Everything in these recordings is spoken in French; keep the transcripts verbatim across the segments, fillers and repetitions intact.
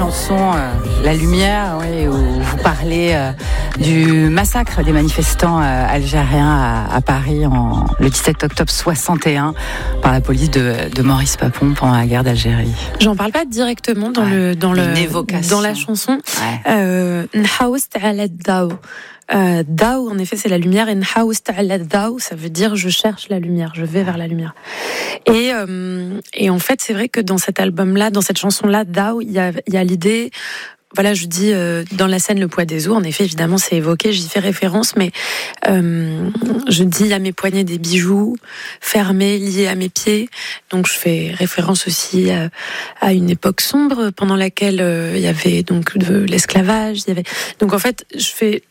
chanson euh, La Lumière, oui, où vous parlez euh, du massacre des manifestants euh, algériens à, à Paris en, le dix-sept octobre soixante et un par la police de, de Maurice Papon pendant la guerre d'Algérie. J'en parle pas directement dans, ouais, le, dans, le, dans la chanson. Nhaoust ala Dao. Euh, Dao, en effet, c'est la lumière, et Nhaoust ala Dao, ça veut dire je cherche la lumière, je vais vers la lumière. Et, euh, et en fait, c'est vrai que dans cet album-là, dans cette chanson-là, Dao, il y a, il y a l'idée. Voilà, je dis euh, dans la scène Le poids des os, en effet, évidemment, c'est évoqué, j'y fais référence, mais euh, je dis à mes poignets des bijoux fermés, liés à mes pieds. Donc, je fais référence aussi à, à une époque sombre pendant laquelle euh, il y avait donc de l'esclavage. Il y avait donc en fait, je fais,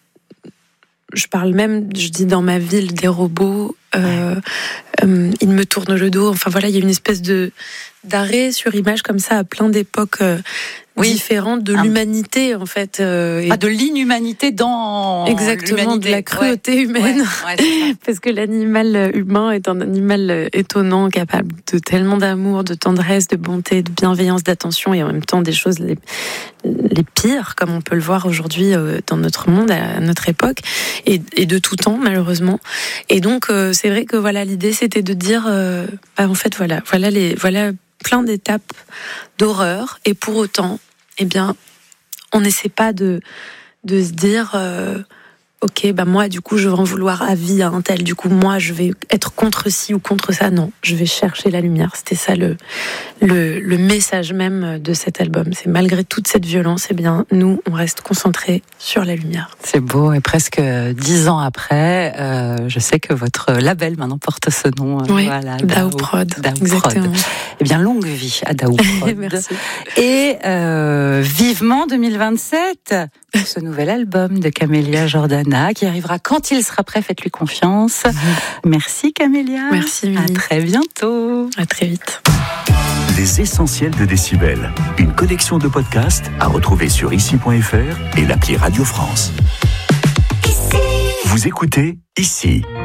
je parle même, je dis dans ma ville des robots. Euh, euh, ils me tournent le dos. Enfin voilà, il y a une espèce de d'arrêt sur image comme ça à plein d'époques. Euh, Oui, différente de l'humanité en fait, euh, et ah, de l'inhumanité dans exactement de la cruauté ouais. humaine, ouais, ouais, parce que l'animal humain est un animal étonnant, capable de tellement d'amour, de tendresse, de bonté, de bienveillance, d'attention, et en même temps des choses les, les pires, comme on peut le voir aujourd'hui dans notre monde, à notre époque, et, et de tout temps malheureusement. Et donc euh, c'est vrai que voilà, l'idée c'était de dire, euh, bah, en fait voilà, voilà les voilà. plein d'étapes d'horreur, et pour autant, eh bien, on n'essaie pas de, de se dire euh, ok, bah moi, du coup, je vais en vouloir à vie à un tel, du coup, moi, je vais être contre ci ou contre ça. Non, je vais chercher la lumière. C'était ça le, le, le message même de cet album. C'est malgré toute cette violence, eh bien, nous, on reste concentrés sur la lumière. C'est beau, et presque dix ans après, euh, je sais que votre label maintenant porte ce nom. Oui, voilà, Dao Prod. Dao Exactement. Prod. Eh bien, longue vie à Dao Prod. Merci. Et euh, vivement deux mille vingt-sept, ce nouvel album de Camélia Jordana qui arrivera quand il sera prêt. Faites-lui confiance. Mmh. Merci Camélia. Merci Mimi. À très bientôt. À très vite. Les essentiels de Décibel, une collection de podcasts à retrouver sur ici point f r et l'appli Radio France. Ici. Vous écoutez Ici.